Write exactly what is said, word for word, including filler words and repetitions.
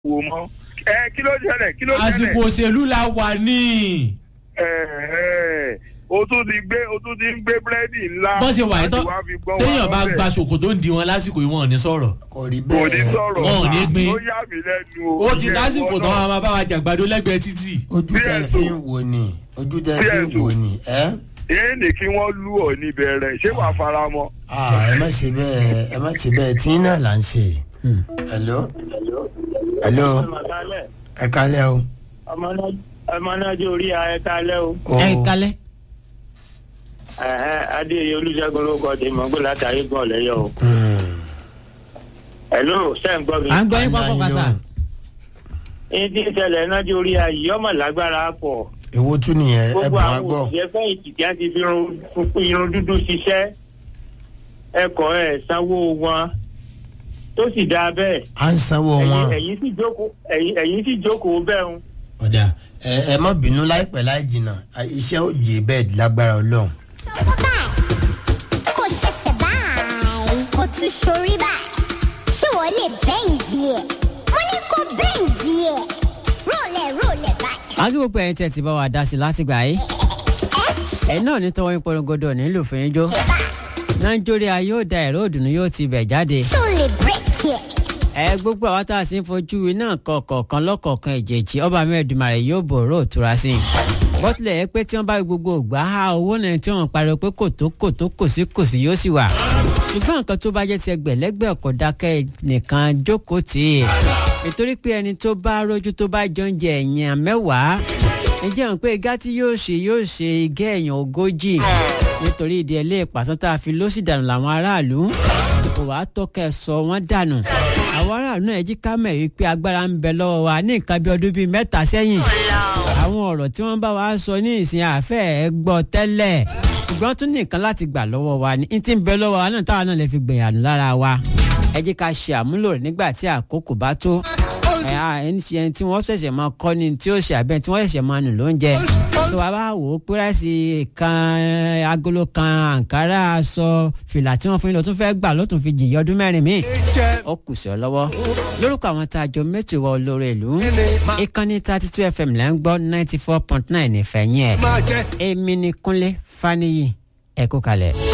wò mọ́ ẹ kí ló ṣẹlẹ̀ kí ló ṣẹlẹ̀. àsìkò òṣèlú la wà ní. ẹ ẹ o tún ti gbé o tún ti ń gbé búrẹ́dì ńlá. bọ́n ṣe wà yìí tán téèyàn bá gba ṣòkòtò ń di wọn lásìkò yìí wọn ò ní sọ̀rọ̀. kò rí kò ní bẹ́ẹ̀ sọ̀rọ̀ wọn ò ní gbin. ó yà mí lẹ́nu o. ó ti lásìkò tán wọn máa bá wa jàgbàdo lẹ́gbẹ̀ẹ́ títì. ojú tẹ fi ń wò ni ojú tẹ fi ń wò ni ẹ. èyí ni kí wọ́n lù ọ́ níbẹ̀rẹ̀ ṣé wàá fara mọ́. ẹ má ṣe bẹ́ẹ̀ ẹ má ṣe bẹ́ẹ̀ tí náà là ń ṣe. hello hello ẹ kálẹ̀ o. ọmọ náà jẹ́ orí ẹ kálẹ̀ o. ẹ kálẹ̀. adéyẹ olùṣègùn ló kọ́ tèmi ọgbọ́n látàrí gbọ́ lẹ́yọ̀ o. hello ṣé ń gbọ́ mi. à ń gbọ́ yín pápá kásá. èyí tí ń ṣẹlẹ̀ náà jẹ́ orí ayé ọmọ lágbára pọ̀. èwo tún nìyẹn ẹ bùn wá gbọ́. gbogbo àwọn òṣìṣẹ́ fẹ́yìntì tí a ti fi irun dúdú ṣiṣẹ́ ẹ̀kọ́ ẹ̀ sanwó wọn tó sì dáa bẹ́ẹ̀. à ń sanwó wọn. ẹ̀yin sì jókòó ẹ̀yin sì jókòó bẹ́ẹ̀ ń. ọ̀dà ẹ ẹ má bínú láìpẹ́ láì jìnnà iṣẹ́ ò yé bẹ́ẹ̀ lágbára ọlọ́run. kò ṣẹ̀ṣẹ̀ báyìí kò tún ṣorí báyìí ṣé wọ́n lè bẹ́ẹ̀ díẹ̀ mo ní kó bẹ́ẹ̀ díẹ̀ rólẹ̀ rólẹ̀ báyìí. àgbẹ̀ gbogbo ẹ̀yin tẹ̀ ti bá wa dá sí láti gbà yìí. ẹ̀ náà ní tọwọ́ yín polongodo nílùú fún yín jó. nàìjíríà yóò da ẹ̀rọ òdùnnú yóò ti bẹ̀ jáde. ṣó lè bírèkì ẹ̀. ẹ gbogbo àwọn tá a sì ń fojú iná kọ̀ọ̀kan lọ́kọ̀ọ̀kan ìjèjì ọba mẹ́ẹ̀dùmarè yóò bòrò òtura sí i. bọ́tílẹ̀ yẹ pé tí wọ́n bá gbogbo ògbà á owó náà tí wọ́n pariwo pé kòtó kòtó kòsí kòsí yóò sì wà. ṣùgbọ́n nǹkan tó bá jẹ́ ti ẹgbẹ̀lẹ́gbẹ̀ ọkọ̀ dákẹ́ nìkan jókòó tì í. nítorí pé ẹni tó bá rójú tó bá jọ ń jẹ ẹ̀yìn mẹ́wàá ǹjẹ́ àwọn pé igá tí yóò ṣe yóò ṣe igá ẹ̀yàn ogójì nítorí ìdí ẹlẹ́ ìpàtàn tá a fi ló sì dànù làwọn aráàlú kò wá tọ́kẹ́ sọ wọ́n dànù àwọn aráàlú náà jí ká mẹ̀ wípé agbára ń bẹ lọ́wọ́ wa ní nǹkan bí ọdún bíi mẹ́ta sẹ́yìn àwọn ọ̀rọ̀ tí wọ́n bá wa sọ ní ìsìn àfẹ́ ẹ̀ gbọ́ tẹ́lẹ̀ ṣùgbọ́n tún ní nǹkan láti gbà lọ́wọ́ wa ní tí ń bẹ lọ́wọ́ wa náà táwa náà lè fi gbìyànjú lára wa ẹ jí ká ṣe àmúlò rẹ̀ nígbà tí àkókò bá tó ẹni tí wọ́n ṣẹ̀ṣẹ̀ máa kọ́ ni tí ó ṣe àbẹ́ tí wọ́n ṣẹ̀ṣẹ̀ máa nù lóúnjẹ tó wàá bá wò ó pírẹ́sì kan agolo kan àǹkárá aṣọ fìlà tí wọ́n fún yín lọ tún fẹ́ gbà ló tún fi jìyà ọdún mẹ́rin míì ó kù sí ọ lọ́wọ́ lórúkọ àwọn tá a jọ mẹ́tò ìwà olóore ìlú ìkànnì thirty two fm là ń gbọ́ ninety four point nine ìfẹ̀yìn ẹ̀ èmi ni Kúnlé Fáníyì ẹ kú kalẹ̀.